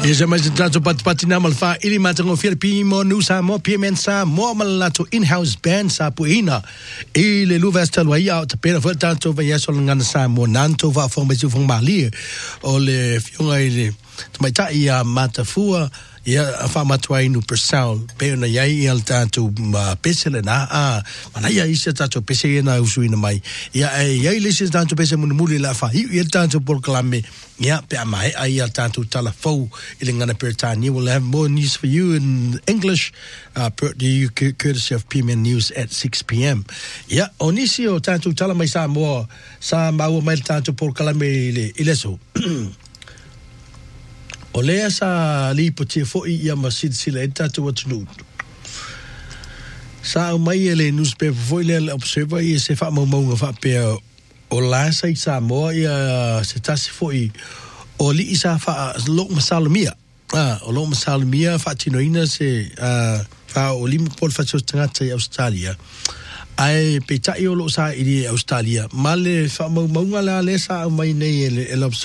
Ia mai tato patina malfa ili matango Filipi mo nusa mo pimensa mo malato in-house band sa puina ile luvestel wa ia te pera tanto va yeso ngana sa mo nanto va formação von Mali ole fiunga ile mai ta ia matafua ia fa matwai no persal pe na ia el tanto pesele na mana ia isa tanto pesele na usuina mai ia ile se tanto pesele muli la fa ia tanto proclame ia pe mai ia tanto telefo ile ngana pertani will have more news for you in English per the courtesy of PMN News at 6 p.m. ia onisio tanto tala mai sa mo sa mau mai tanto proclame ile so o lea sa li potia fo'i ia masid sila e tatu atunu. Sa mai ele newspaper fo'i le observer ia se wha maunga wha pia o la sa i sa moa ia se tasi fo'i o li isa wha lok masalumia. O lok masalumia wha tinoina se wha o lima pol wha tangata i Australia. Ai pe tai o lo sa i Australia. Male wha maunga la le sa mai nei ele observer.